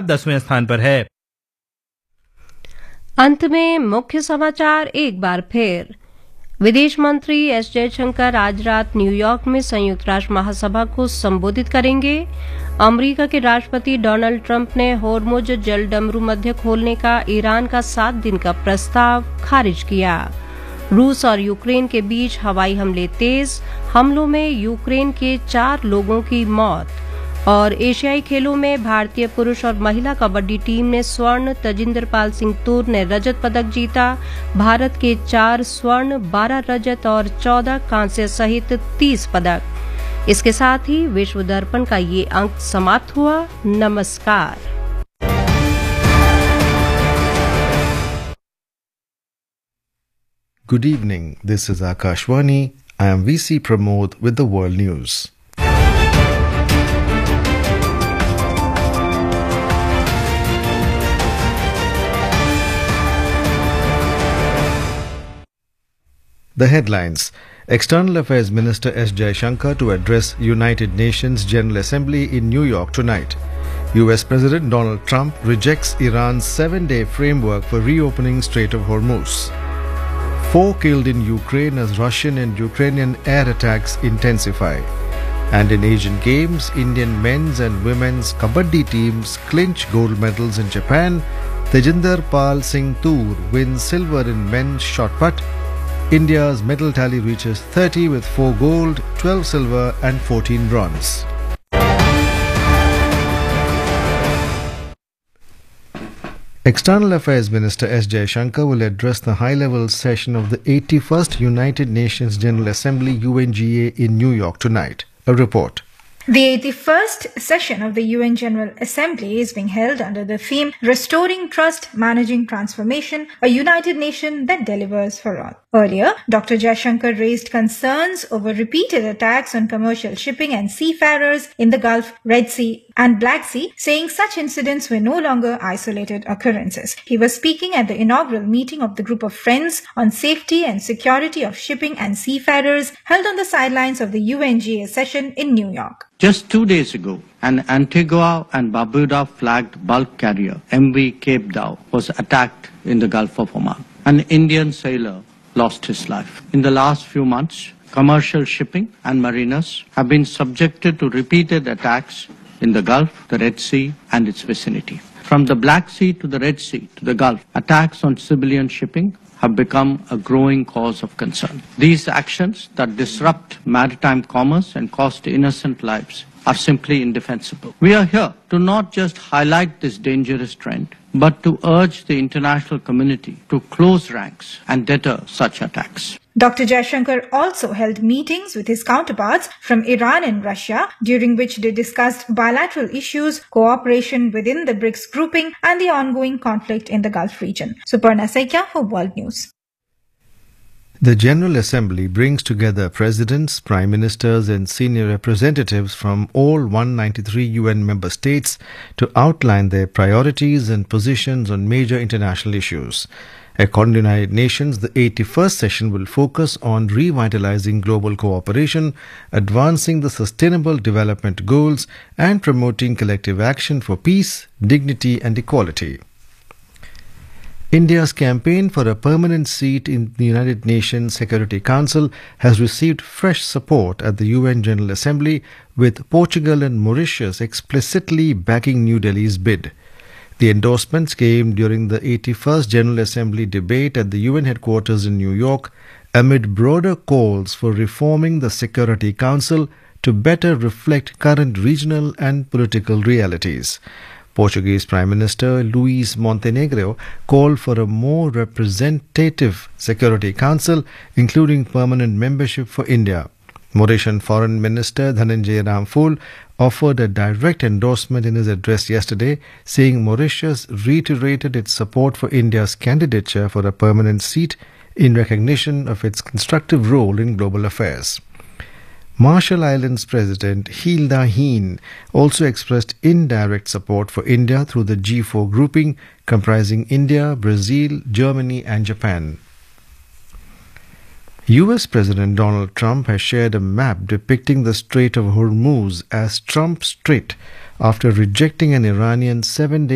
साथ 10वें स्थान पर है। अंत में मुख्य समाचार एक बार फिर। विदेश मंत्री एस जयशंकर आज रात न्यूयॉर्क में संयुक्त राष्ट्र महासभा को संबोधित करेंगे। अमेरिका के राष्ट्रपति डोनाल्ड ट्रंप ने होर्मुज जलडमरू मध्य खोलने का ईरान का 7 दिन का प्रस्ताव खारिज किया। रूस और यूक्रेन के बीच हवाई हमले तेज, हमलों में यूक्रेन के 4 लोगों की मौत। और एशियाई खेलों में भारतीय पुरुष और महिला कबड्डी टीम ने स्वर्ण, तजिंदर पाल सिंह तूर ने रजत पदक जीता। भारत के 4 स्वर्ण, 12 रजत और 14 कांस्य सहित 30 पदक। इसके साथ ही विश्व दर्पण का ये अंक समाप्त हुआ। नमस्कार। Good evening. This is Akashwani. I am VC Pramod with the World News. The headlines. External Affairs Minister S. Jayashankar to address United Nations General Assembly in New York tonight. US President Donald Trump rejects Iran's 7-day framework for reopening Strait of Hormuz. 4 killed in Ukraine as Russian and Ukrainian air attacks intensify. And in Asian Games, Indian men's and women's kabaddi teams clinch gold medals in Japan. Tejinder Pal Singh Toor wins silver in men's shot put. India's medal tally reaches 30 with 4 gold, 12 silver and 14 bronze. External Affairs Minister S. Jayashankar will address the high-level session of the 81st United Nations General Assembly UNGA in New York tonight. A report. The 81st session of the UN General Assembly is being held under the theme Restoring Trust, Managing Transformation, a United Nation that delivers for all. Earlier, Dr. Jayashankar raised concerns over repeated attacks on commercial shipping and seafarers in the Gulf, Red Sea and Black Sea, saying such incidents were no longer isolated occurrences. He was speaking at the inaugural meeting of the Group of Friends on Safety and Security of Shipping and Seafarers held on the sidelines of the UNGA session in New York. Just 2 days ago, an Antigua and Barbuda flagged bulk carrier, MV Cape Dow, was attacked in the Gulf of Oman. An Indian sailor lost his life. In the last few months, commercial shipping and mariners have been subjected to repeated attacks in the Gulf, the Red Sea and its vicinity. From the Black Sea to the Red Sea to the Gulf, attacks on civilian shipping have become a growing cause of concern. These actions that disrupt maritime commerce and cost innocent lives are simply indefensible. We are here to not just highlight this dangerous trend, but to urge the international community to close ranks and deter such attacks. Dr. Jayashankar also held meetings with his counterparts from Iran and Russia, during which they discussed bilateral issues, cooperation within the BRICS grouping, and the ongoing conflict in the Gulf region. Suparna Saikia for World News. The General Assembly brings together presidents, prime ministers and senior representatives from all 193 UN member states to outline their priorities and positions on major international issues. According to the United Nations, the 81st session will focus on revitalizing global cooperation, advancing the Sustainable Development Goals, and promoting collective action for peace, dignity, and equality. India's campaign for a permanent seat in the United Nations Security Council has received fresh support at the UN General Assembly, with Portugal and Mauritius explicitly backing New Delhi's bid. The endorsements came during the 81st General Assembly debate at the UN headquarters in New York, amid broader calls for reforming the Security Council to better reflect current regional and political realities. Portuguese Prime Minister Luís Montenegro called for a more representative Security Council, including permanent membership for India. Mauritian Foreign Minister Dhananjay Ramphul offered a direct endorsement in his address yesterday, saying Mauritius reiterated its support for India's candidature for a permanent seat in recognition of its constructive role in global affairs. Marshall Islands President Hilda Heen also expressed indirect support for India through the G4 grouping comprising India, Brazil, Germany and Japan. US President Donald Trump has shared a map depicting the Strait of Hormuz as Trump Strait after rejecting an Iranian 7-day